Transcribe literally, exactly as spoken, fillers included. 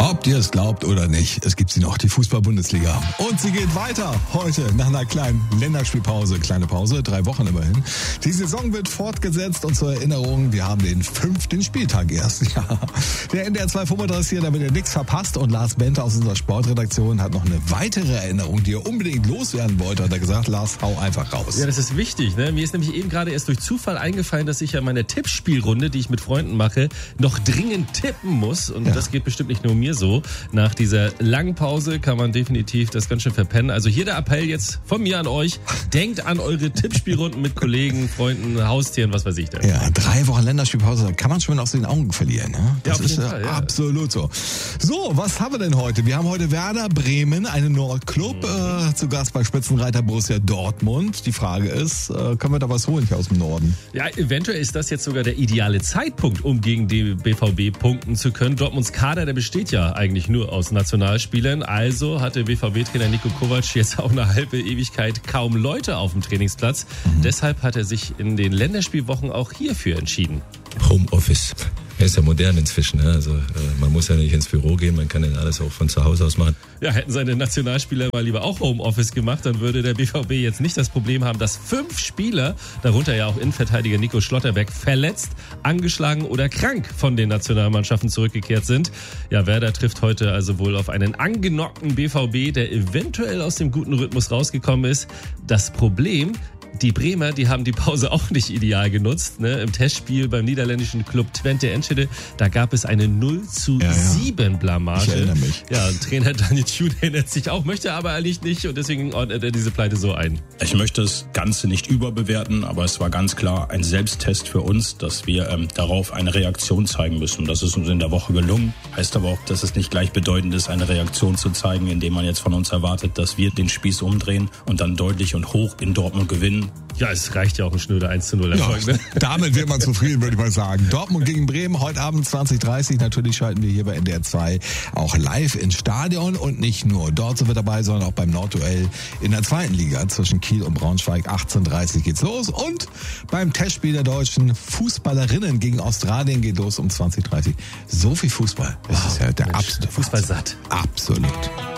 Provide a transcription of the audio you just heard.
Ob ihr es glaubt oder nicht, es gibt sie noch, die Fußball-Bundesliga. Und sie geht weiter heute nach einer kleinen Länderspielpause. Kleine Pause, drei Wochen immerhin. Die Saison wird fortgesetzt und zur Erinnerung, wir haben den fünften Spieltag erst. Ja. Der N D R zwei fünfunddreißig, damit ihr nichts verpasst. Und Lars Bente aus unserer Sportredaktion hat noch eine weitere Erinnerung, die er unbedingt loswerden wollte. Hat er gesagt, Lars, hau einfach raus. Ja, das ist wichtig. Ne? Mir ist nämlich eben gerade erst durch Zufall eingefallen, dass ich ja meine Tippspielrunde, die ich mit Freunden mache, noch dringend tippen muss. Und ja. das geht bestimmt nicht nur mir so. Nach dieser langen Pause kann man definitiv das ganz schön verpennen. Also hier der Appell jetzt von mir an euch. Denkt an eure Tippspielrunden mit Kollegen, Freunden, Haustieren, was weiß ich denn. Ja, drei Wochen Länderspielpause, da kann man schon aus den Augen verlieren. Ne? Das ja, auf ist jeden Fall, ja. absolut so. So, was haben wir denn heute? Wir haben heute Werder Bremen, einen Nordclub, mhm. äh, zu Gast bei Spitzenreiter Borussia Dortmund. Die Frage ist, äh, können wir da was holen hier aus dem Norden? Ja, eventuell ist das jetzt sogar der ideale Zeitpunkt, um gegen die B V B punkten zu können. Dortmunds Kader, der besteht ja eigentlich nur aus Nationalspielern. Also hatte B V B-Trainer Niko Kovac jetzt auch eine halbe Ewigkeit kaum Leute auf dem Trainingsplatz. Mhm. Deshalb hat er sich in den Länderspielwochen auch hierfür entschieden. Homeoffice. Er ist ja modern inzwischen. Ne? Also äh, man muss ja nicht ins Büro gehen, man kann ja alles auch von zu Hause aus machen. Ja, hätten seine Nationalspieler mal lieber auch Homeoffice gemacht, dann würde der B V B jetzt nicht das Problem haben, dass fünf Spieler, darunter ja auch Innenverteidiger Nico Schlotterbeck, verletzt, angeschlagen oder krank von den Nationalmannschaften zurückgekehrt sind. Ja, Werder trifft heute also wohl auf einen angenockten B V B, der eventuell aus dem guten Rhythmus rausgekommen ist. Das Problem: die Bremer, die haben die Pause auch nicht ideal genutzt. Ne? Im Testspiel beim niederländischen Club Twente Enschede, da gab es eine null zu sieben Blamage. Ich erinnere mich. Ja, Trainer Daniel Thune erinnert sich auch, möchte aber eigentlich nicht und deswegen ordnet er diese Pleite so ein. Ich möchte das Ganze nicht überbewerten, aber es war ganz klar ein Selbsttest für uns, dass wir ähm, darauf eine Reaktion zeigen müssen. Das ist uns in der Woche gelungen. Heißt aber auch, dass es nicht gleichbedeutend ist, eine Reaktion zu zeigen, indem man jetzt von uns erwartet, dass wir den Spieß umdrehen und dann deutlich und hoch in Dortmund gewinnen. Ja, es reicht ja auch ein schnöder eins zu null Erfolg. Ja, ne? Damit wird man zufrieden, würde ich mal sagen. Dortmund gegen Bremen, heute Abend zwanzig Uhr dreißig. Natürlich schalten wir hier bei N D R zwei auch live ins Stadion. Und nicht nur dort sind wir dabei, sondern auch beim Nordduell in der zweiten Liga zwischen Kiel und Braunschweig. achtzehn Uhr dreißig geht's los. Und beim Testspiel der deutschen Fußballerinnen gegen Australien geht los um zwanzig Uhr dreißig. So viel Fußball. Das wow, ist ja der Mensch, absolute Fußball satt. Absolut.